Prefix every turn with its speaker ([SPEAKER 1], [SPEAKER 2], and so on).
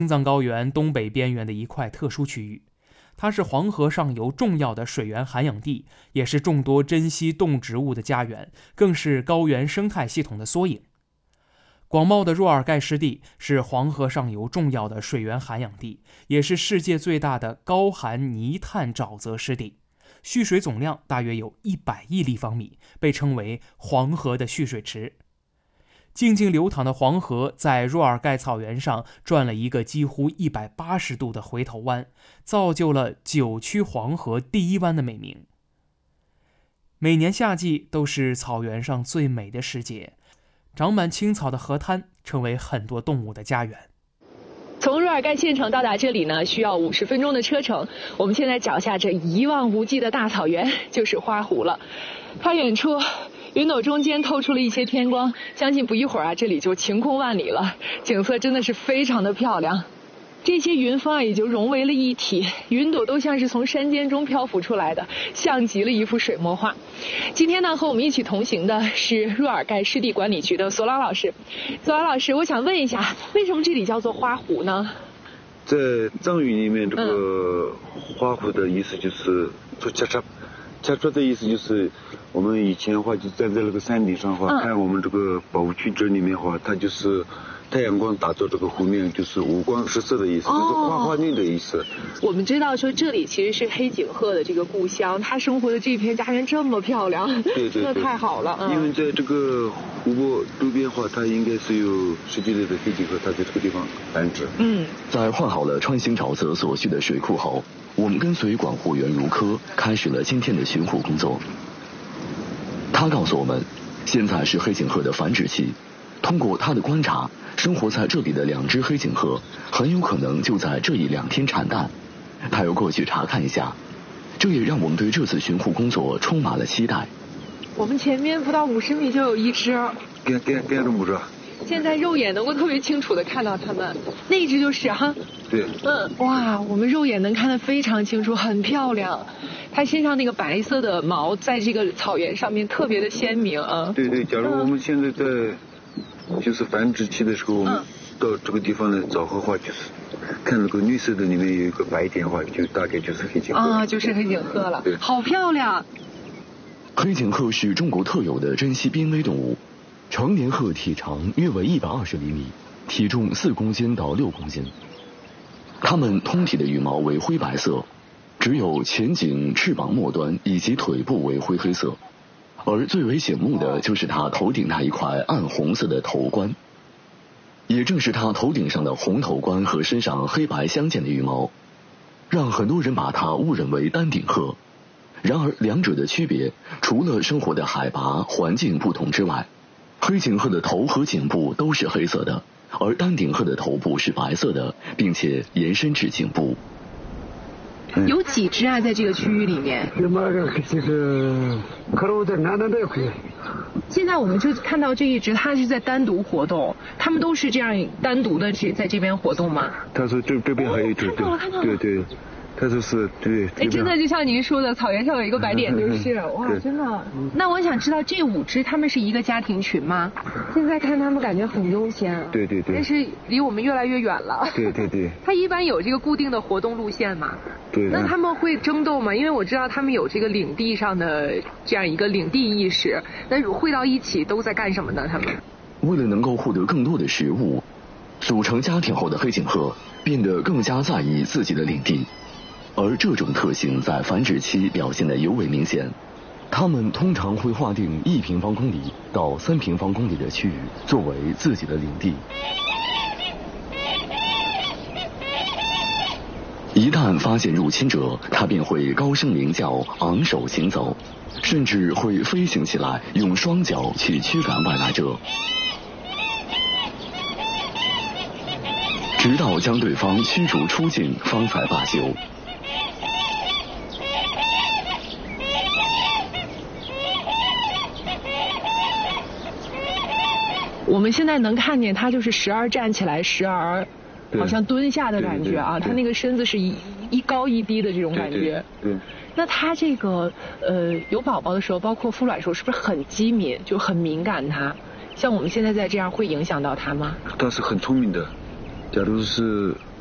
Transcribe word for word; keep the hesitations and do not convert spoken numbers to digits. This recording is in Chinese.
[SPEAKER 1] 青藏高原东北边缘的一块特殊区域，它是黄河上游重要的水源涵养地，也是众多珍稀动植物的家园，更是高原生态系统的缩影。广袤的若尔盖湿地是黄河上游重要的水源涵养地，也是世界最大的高含泥炭沼泽湿地，蓄水总量大约有一百亿立方米，被称为黄河的蓄水池。静静流淌的黄河在若尔盖草原上转了一个几乎一百八十度的回头弯，造就了九曲黄河第一湾的美名。每年夏季都是草原上最美的时节，长满青草的河滩成为很多动物的家园。
[SPEAKER 2] 从若尔盖县城到达这里呢，需要五十分钟的车程。我们现在脚下这一望无际的大草原就是花湖了。看远处云朵中间透出了一些天光，相信不一会儿啊，这里就晴空万里了，景色真的是非常的漂亮。这些云峰啊，也就融为了一体，云朵都像是从山间中漂浮出来的，像极了一幅水墨画。今天呢，和我们一起同行的是若尔盖湿地管理局的索朗老师。索朗老师，我想问一下，为什么这里叫做花湖呢？
[SPEAKER 3] 在藏语里面，这个花湖的意思就是做恰恰，恰恰的意思就是我们以前的话就站在那个山顶上的话，嗯、看我们这个保护区这里面的话，它就是太阳光打到这个湖面，就是五光十色的意思，哦、就是花花绿的意思。
[SPEAKER 2] 我们知道说这里其实是黑颈鹤的这个故乡，它生活的这片家园这么漂亮，
[SPEAKER 3] 对对对，
[SPEAKER 2] 真的太好了。嗯、
[SPEAKER 3] 因为在这个湖泊周边的话，它应该是有十几类的黑颈鹤，它在这个地方繁殖。
[SPEAKER 4] 嗯，在换好了穿行沼泽所需的水库后，我们跟随管护员如科开始了今天的巡护工作。他告诉我们，现在是黑颈鹤的繁殖期，通过他的观察，生活在这里的两只黑颈鹤很有可能就在这一两天产蛋。他要过去查看一下，这也让我们对这次巡护工作充满了期待。
[SPEAKER 2] 我们前面不到五十米就有一只，
[SPEAKER 3] 给给给这么着。
[SPEAKER 2] 现在肉眼能够特别清楚的看到它们，那一只就是哈。
[SPEAKER 3] 对。
[SPEAKER 2] 嗯，哇，我们肉眼能看得非常清楚，很漂亮。它身上那个白色的毛在这个草原上面特别的鲜明啊。
[SPEAKER 3] 对对，假如我们现在在、嗯、就是繁殖期的时候，我们到这个地方来找的话，就是看那个绿色的里面有一个白点的话，就大概就是黑颈鹤
[SPEAKER 2] 啊，就是黑颈鹤了。
[SPEAKER 3] 对，
[SPEAKER 2] 好漂亮。
[SPEAKER 4] 黑颈鹤是中国特有的珍稀濒危动物，成年鹤体长约为一百二十厘米，体重四公斤到六公斤。它们通体的羽毛为灰白色，只有前颈、翅膀末端以及腿部为灰黑色，而最为醒目的就是它头顶那一块暗红色的头冠。也正是它头顶上的红头冠和身上黑白相间的羽毛，让很多人把它误认为丹顶鹤。然而两者的区别，除了生活的海拔、环境不同之外，黑颈鹤的头和颈部都是黑色的，而丹顶鹤的头部是白色的，并且延伸至颈部。
[SPEAKER 2] 有几只啊，在这个区域里面？现在我们就看到这一只，它是在单独活动，它们都是这样单独的这在这边活动吗？
[SPEAKER 3] 他说这这边还有一只，
[SPEAKER 2] 看到了，看到了，
[SPEAKER 3] 对对。它就是对，
[SPEAKER 2] 哎，真的就像您说的，草原上有一个白点，就是哇，真的。那我想知道，这五只它们是一个家庭群吗？现在看它们感觉很悠闲啊。
[SPEAKER 3] 对对对。
[SPEAKER 2] 但是离我们越来越远了。
[SPEAKER 3] 对对对。
[SPEAKER 2] 它一般有这个固定的活动路线吗？
[SPEAKER 3] 对。
[SPEAKER 2] 那他们会争斗吗？因为我知道他们有这个领地上的这样一个领地意识。那汇到一起都在干什么呢？他们？
[SPEAKER 4] 为了能够获得更多的食物，组成家庭后的黑颈鹤变得更加在意自己的领地。而这种特性在繁殖期表现得尤为明显，它们通常会划定一平方公里到三平方公里的区域作为自己的领地。一旦发现入侵者，它便会高声鸣叫，昂首行走，甚至会飞行起来，用双脚去驱赶外来者，直到将对方驱逐出境，方才罢休。
[SPEAKER 2] 我们现在能看见它就是时而站起来，时而好像蹲下的感觉啊，它那个身子是一一高一低的这种感觉。
[SPEAKER 3] 对。对
[SPEAKER 2] 那它这个呃有宝宝的时候，包括孵卵的时候，是不是很机敏，就很敏感它？像我们现在在这样，会影响到它吗？
[SPEAKER 3] 它是很聪明的， 假如是